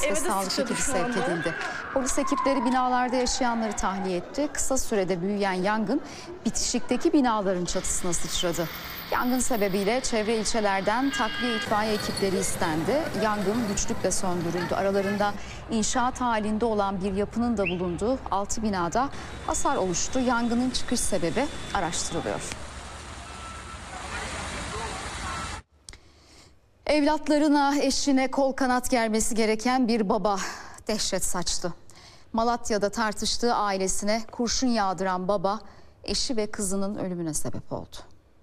polis ve sağlık ekibi sevk edildi. Polis ekipleri binalarda yaşayanları tahliye etti. Kısa sürede büyüyen yangın bitişikteki binaların çatısına sıçradı. Yangın sebebiyle çevre ilçelerden takviye itfaiye ekipleri istendi. Yangın güçlükle söndürüldü. Aralarında inşaat halinde olan bir yapının da bulunduğu 6 binada hasar oluştu. Yangının çıkış sebebi araştırılıyor. Evlatlarına, eşine kol kanat germesi gereken bir baba dehşet saçtı. Malatya'da tartıştığı ailesine kurşun yağdıran baba, eşi ve kızının ölümüne sebep oldu.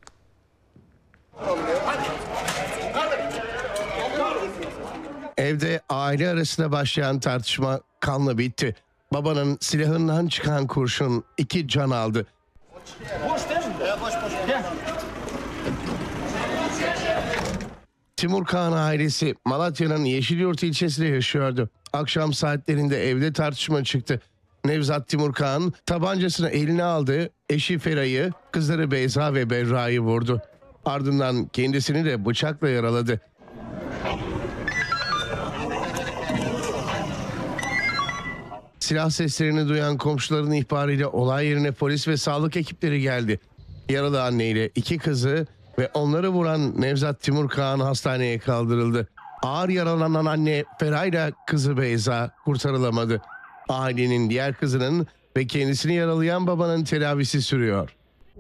Evde aile arasında başlayan tartışma kanla bitti. Babanın silahından çıkan kurşun 2 can aldı. Timur Kağan ailesi Malatya'nın Yeşilyurt ilçesinde yaşıyordu. Akşam saatlerinde evde tartışma çıktı. Nevzat Timur Kağan tabancasını eline aldı, eşi Feray'ı, kızları Beyza ve Berra'yı vurdu. Ardından kendisini de bıçakla yaraladı. Silah seslerini duyan komşuların ihbarıyla olay yerine polis ve sağlık ekipleri geldi. Yaralı anneyle 2 kızı ve onları vuran Nevzat Timur Kağan hastaneye kaldırıldı. Ağır yaralanan anne Feray'la kızı Beyza kurtarılamadı. Ailenin diğer kızının ve kendisini yaralayan babanın tedavisi sürüyor.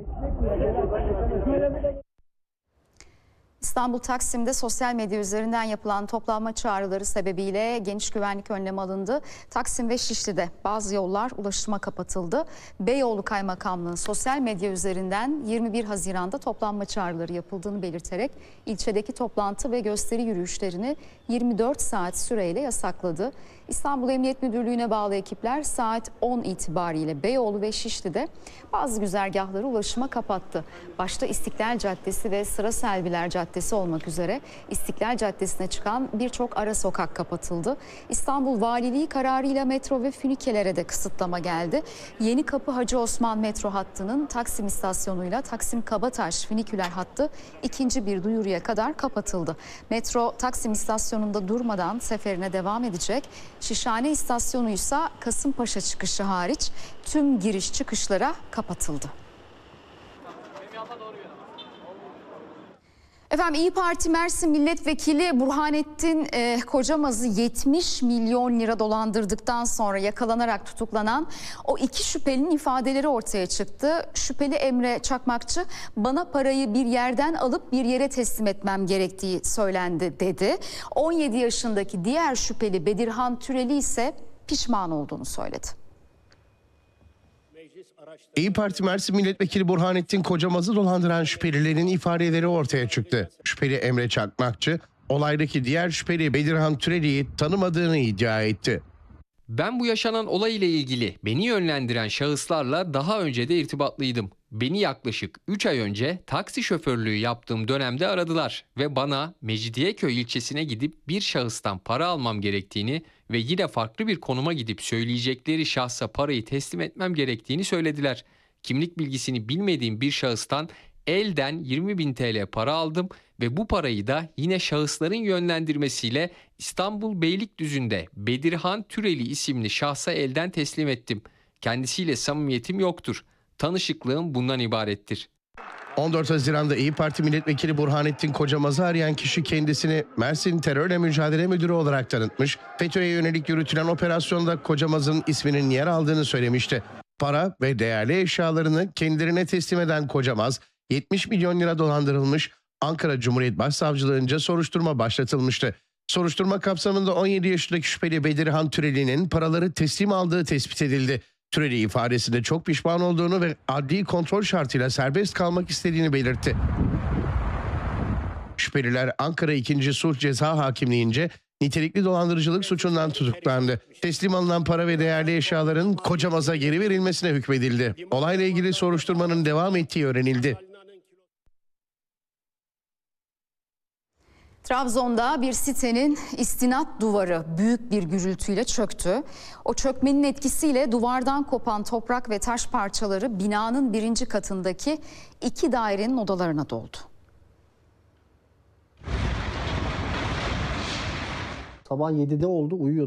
İstanbul Taksim'de sosyal medya üzerinden yapılan toplanma çağrıları sebebiyle geniş güvenlik önlemi alındı. Taksim ve Şişli'de bazı yollar ulaşıma kapatıldı. Beyoğlu Kaymakamlığı sosyal medya üzerinden 21 Haziran'da toplanma çağrıları yapıldığını belirterek ilçedeki toplantı ve gösteri yürüyüşlerini 24 saat süreyle yasakladı. İstanbul Emniyet Müdürlüğü'ne bağlı ekipler saat 10 itibariyle Beyoğlu ve Şişli'de bazı güzergahları ulaşıma kapattı. Başta İstiklal Caddesi ve Sıra Selviler Caddesi olmak üzere İstiklal Caddesi'ne çıkan birçok ara sokak kapatıldı. İstanbul Valiliği kararıyla metro ve fünikelere de kısıtlama geldi. Yenikapı Hacı Osman metro hattının Taksim istasyonuyla Taksim Kabataş füniküler hattı ikinci bir duyuruya kadar kapatıldı. Metro Taksim istasyonunda durmadan seferine devam edecek. Şişhane istasyonuysa Kasımpaşa çıkışı hariç tüm giriş çıkışlara kapatıldı. Efendim İYİ Parti Mersin Milletvekili Burhanettin Kocamaz'ı 70 milyon lira dolandırdıktan sonra yakalanarak tutuklanan o 2 şüphelinin ifadeleri ortaya çıktı. Şüpheli Emre Çakmakçı bana parayı bir yerden alıp bir yere teslim etmem gerektiği söylendi dedi. 17 yaşındaki diğer şüpheli Bedirhan Türeli ise pişman olduğunu söyledi. İYİ Parti Mersin Milletvekili Burhanettin Kocamaz'ı dolandıran şüphelilerin ifadeleri ortaya çıktı. Şüpheli Emre Çakmakçı, olaydaki diğer şüpheli Bedirhan Türeli'yi tanımadığını iddia etti. Ben bu yaşanan olay ile ilgili beni yönlendiren şahıslarla daha önce de irtibatlıydım. Beni yaklaşık 3 ay önce taksi şoförlüğü yaptığım dönemde aradılar ve bana Mecidiyeköy ilçesine gidip bir şahıstan para almam gerektiğini ve yine farklı bir konuma gidip söyleyecekleri şahsa parayı teslim etmem gerektiğini söylediler. Kimlik bilgisini bilmediğim bir şahıstan elden 20.000 TL para aldım ve bu parayı da yine şahısların yönlendirmesiyle İstanbul Beylikdüzü'nde Bedirhan Türeli isimli şahsa elden teslim ettim. Kendisiyle samimiyetim yoktur. Tanışıklığım bundan ibarettir. 14 Haziran'da İYİ Parti Milletvekili Burhanettin Kocamaz'ı arayan kişi kendisini Mersin Terörle Mücadele Müdürü olarak tanıtmış. FETÖ'ye yönelik yürütülen operasyonda Kocamaz'ın isminin yer aldığını söylemişti. Para ve değerli eşyalarını kendilerine teslim eden Kocamaz, 70 milyon lira dolandırılmış, Ankara Cumhuriyet Başsavcılığınca soruşturma başlatılmıştı. Soruşturma kapsamında 17 yaşındaki şüpheli Bedirhan Türeli'nin paraları teslim aldığı tespit edildi. Türeli ifadesinde çok pişman olduğunu ve adli kontrol şartıyla serbest kalmak istediğini belirtti. Şüpheliler Ankara 2. Sulh Ceza Hakimliğince nitelikli dolandırıcılık suçundan tutuklandı. Teslim alınan para ve değerli eşyaların Kocamaz'a geri verilmesine hükmedildi. Olayla ilgili soruşturmanın devam ettiği öğrenildi. Trabzon'da bir sitenin istinat duvarı büyük bir gürültüyle çöktü. O çökmenin etkisiyle duvardan kopan toprak ve taş parçaları binanın 1. katındaki 2 dairenin odalarına doldu. Sabah 7'de oldu, uyuyordu.